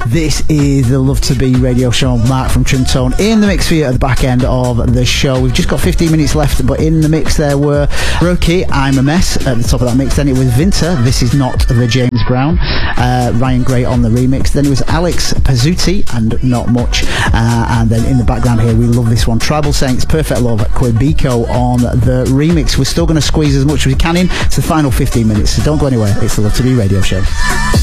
This is the Love to Be radio show. Mark from Trim Tone in the mix for you at the back end of the show. We've just got 15 minutes left, but in the mix there were Roki, I'm a Mess at the top of that mix. Then it was Vinta, This Is Not the James Brown, Ryan Gray on the remix. Then it was Alex Pizzuti and Not Much, and then in the background here we love this one, Tribal Saints, Perfect Love, Quebico on the remix. We're still going to squeeze as much as we can in to the final 15 minutes, so don't go anywhere. It's the Love to Be radio show.